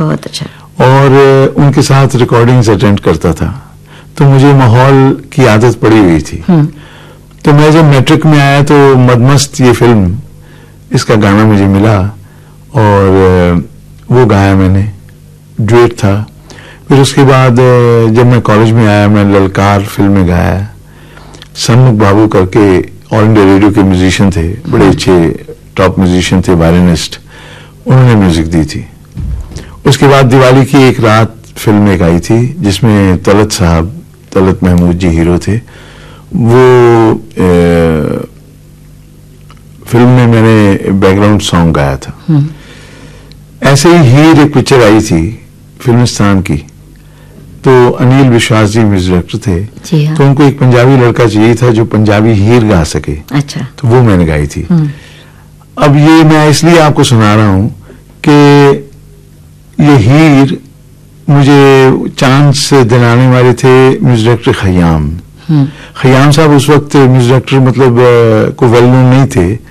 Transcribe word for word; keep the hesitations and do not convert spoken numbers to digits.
बहुत अच्छा। और उनके साथ रिकॉर्डिंग्स अटेंड करता था, तो मुझे माहौल की आदत पड़ी हुई थी। तो मैं जब मैट्रिक में आया तो मदमस्त ये फिल्म, इसका गाना मुझे मिला और वो गाया मैंने, ड्यूएट था। फिर उसके बाद जब मैं कॉलेज में आया, मैं ललकार फिल्म में गाया। सन्मुख बाबू करके ऑल इंडिया रेडियो के म्यूजिशियन थे, बड़े अच्छे टॉप म्यूजिशियन थे, वायलिनिस्ट, उन्होंने म्यूजिक दी थी। उसके बाद दिवाली की एक रात फिल्म एक आई थी जिसमें तलत साहब, तलत महमूद जी हीरो थे। वो ए, फिल्म में मैंने बैकग्राउंड सॉन्ग गाया था। ऐसे ही हीर एक पिक्चर आई थी फिल्मिस्तान की, तो अनिल विश्वास जी म्यूजिक डायरेक्टर थे। जी हाँ। तो उनको एक पंजाबी लड़का चाहिए था जो पंजाबी हीर गा सके। अच्छा। तो वो मैंने गाई थी। अब ये मैं इसलिए आपको सुना रहा हूं कि ये हीर मुझे चांद से दिलाने वाले थे म्यूजिक डायरेक्टर खयाम। खयाम साहब उस वक्त म्यूजिक डायरेक्टर मतलब को वेल नोन नहीं थे,